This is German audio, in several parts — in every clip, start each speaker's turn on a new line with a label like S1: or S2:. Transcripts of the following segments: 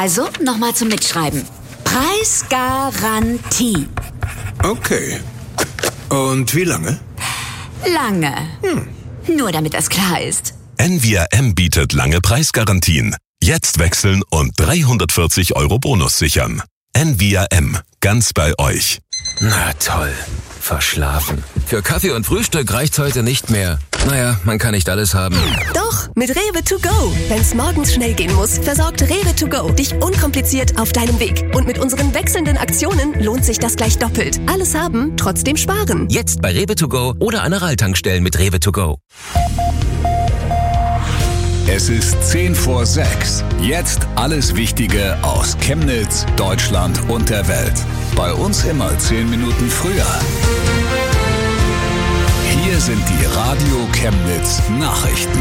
S1: Also, nochmal zum Mitschreiben. Preisgarantie.
S2: Okay. Und wie lange?
S1: Lange. Nur damit das klar ist.
S3: NVIA M bietet lange Preisgarantien. Jetzt wechseln und 340 € Bonus sichern. NVIA M, ganz bei euch.
S4: Na toll, verschlafen. Für Kaffee und Frühstück reicht's heute nicht mehr. Naja, man kann nicht alles haben.
S5: Doch, mit Rewe to go. Wenn's morgens schnell gehen muss, versorgt Rewe to go dich unkompliziert auf deinem Weg. Und mit unseren wechselnden Aktionen lohnt sich das gleich doppelt. Alles haben, trotzdem sparen.
S4: Jetzt bei Rewe to go oder an Aral-Tankstellen mit Rewe to go.
S6: Es ist 5:10. Jetzt alles Wichtige aus Chemnitz, Deutschland und der Welt. Bei uns immer 10 Minuten früher. Hier sind die Radio Chemnitz Nachrichten.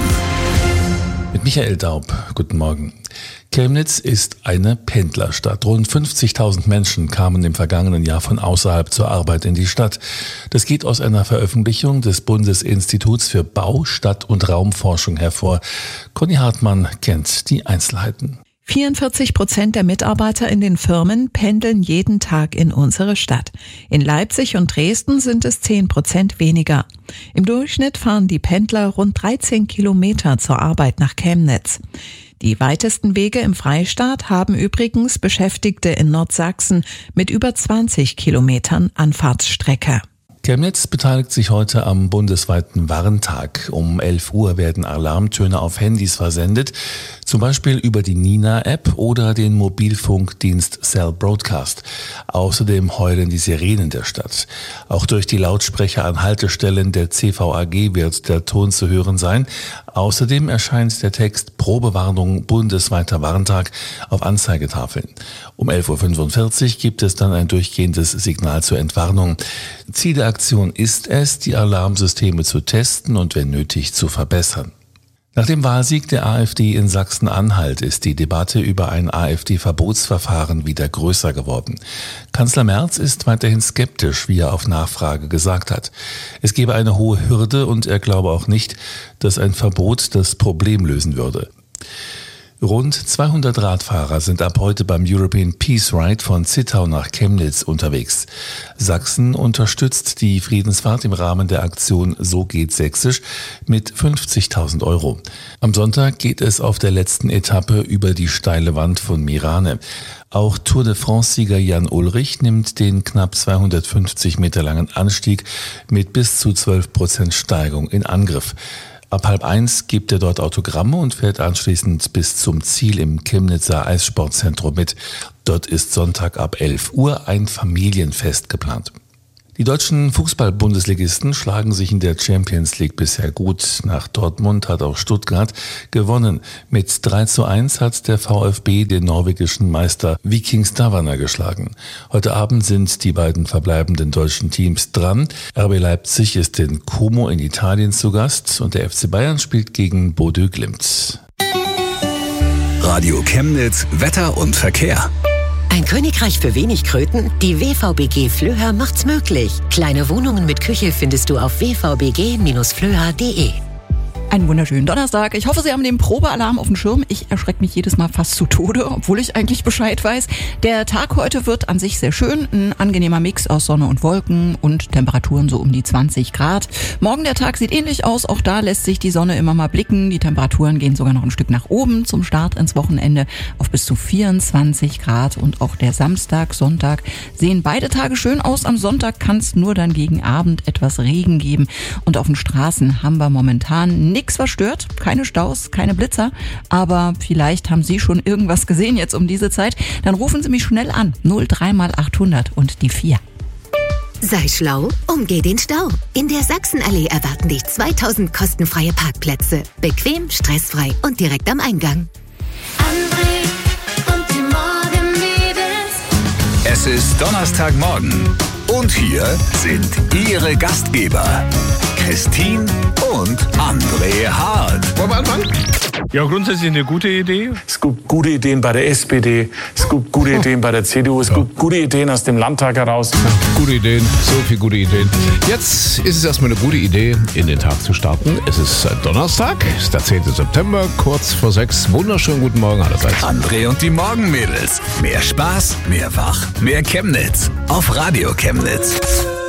S7: Mit Michael Daub. Guten Morgen. Chemnitz ist eine Pendlerstadt. Rund 50.000 Menschen kamen im vergangenen Jahr von außerhalb zur Arbeit in die Stadt. Das geht aus einer Veröffentlichung des Bundesinstituts für Bau-, Stadt- und Raumforschung hervor. Conny Hartmann kennt die Einzelheiten.
S8: 44% der Mitarbeiter in den Firmen pendeln jeden Tag in unsere Stadt. In Leipzig und Dresden sind es 10% weniger. Im Durchschnitt fahren die Pendler rund 13 Kilometer zur Arbeit nach Chemnitz. Die weitesten Wege im Freistaat haben übrigens Beschäftigte in Nordsachsen mit über 20 Kilometern Anfahrtsstrecke.
S7: Chemnitz beteiligt sich heute am bundesweiten Warntag. Um 11 Uhr werden Alarmtöne auf Handys versendet, zum Beispiel über die Nina-App oder den Mobilfunkdienst Cell Broadcast. Außerdem heulen die Sirenen der Stadt. Auch durch die Lautsprecher an Haltestellen der CVAG wird der Ton zu hören sein. Außerdem erscheint der Text Probewarnung bundesweiter Warntag auf Anzeigetafeln. Um 11.45 Uhr gibt es dann ein durchgehendes Signal zur Entwarnung. Ziel der Aktion ist es, die Alarmsysteme zu testen und wenn nötig zu verbessern. Nach dem Wahlsieg der AfD in Sachsen-Anhalt ist die Debatte über ein AfD-Verbotsverfahren wieder größer geworden. Kanzler Merz ist weiterhin skeptisch, wie er auf Nachfrage gesagt hat. Es gebe eine hohe Hürde und er glaube auch nicht, dass ein Verbot das Problem lösen würde. Rund 200 Radfahrer sind ab heute beim European Peace Ride von Zittau nach Chemnitz unterwegs. Sachsen unterstützt die Friedensfahrt im Rahmen der Aktion So geht Sächsisch mit 50.000 €. Am Sonntag geht es auf der letzten Etappe über die steile Wand von Mirane. Auch Tour de France-Sieger Jan Ullrich nimmt den knapp 250 Meter langen Anstieg mit bis zu 12% Steigung in Angriff. Ab 12:30 gibt er dort Autogramme und fährt anschließend bis zum Ziel im Chemnitzer Eissportzentrum mit. Dort ist Sonntag ab 11 Uhr ein Familienfest geplant. Die deutschen Fußball-Bundesligisten schlagen sich in der Champions League bisher gut. Nach Dortmund hat auch Stuttgart gewonnen. Mit 3:1 hat der VfB den norwegischen Meister Viking Stavanger geschlagen. Heute Abend sind die beiden verbleibenden deutschen Teams dran. RB Leipzig ist in Como in Italien zu Gast und der FC Bayern spielt gegen Bodø Glimt.
S6: Radio Chemnitz, Wetter und Verkehr.
S9: Ein Königreich für wenig Kröten? Die WVBG Flöha macht's möglich. Kleine Wohnungen mit Küche findest du auf wvbg-flöha.de.
S10: Einen wunderschönen Donnerstag. Ich hoffe, Sie haben den Probealarm auf dem Schirm. Ich erschrecke mich jedes Mal fast zu Tode, obwohl ich eigentlich Bescheid weiß. Der Tag heute wird an sich sehr schön. Ein angenehmer Mix aus Sonne und Wolken und Temperaturen so um die 20 Grad. Morgen der Tag sieht ähnlich aus. Auch da lässt sich die Sonne immer mal blicken. Die Temperaturen gehen sogar noch ein Stück nach oben zum Start ins Wochenende auf bis zu 24 Grad. Und auch der Samstag, Sonntag sehen beide Tage schön aus. Am Sonntag kann es nur dann gegen Abend etwas Regen geben. Und auf den Straßen haben wir momentan nichts verstört, keine Staus, keine Blitzer, aber vielleicht haben Sie schon irgendwas gesehen jetzt um diese Zeit, dann rufen Sie mich schnell an, 03 mal 800 und die 4.
S11: Sei schlau, umgeh den Stau. In der Sachsenallee erwarten dich 2000 kostenfreie Parkplätze. Bequem, stressfrei und direkt am Eingang.
S6: André und die Morgenmädels. Es ist Donnerstagmorgen und hier sind Ihre Gastgeber Christine und André Hart.
S2: Wollen wir anfangen?
S12: Ja, grundsätzlich eine gute Idee.
S13: Es gibt gute Ideen bei der SPD, es gibt gute Ideen bei der CDU, es gibt gute Ideen aus dem Landtag heraus.
S12: Gute Ideen, so viele gute Ideen. Jetzt ist es erstmal eine gute Idee, in den Tag zu starten. Es ist Donnerstag, es ist der 10. September, kurz vor 6. Wunderschönen guten Morgen allerseits.
S6: André und die Morgenmädels. Mehr Spaß, mehr Wach, mehr Chemnitz. Auf Radio Chemnitz.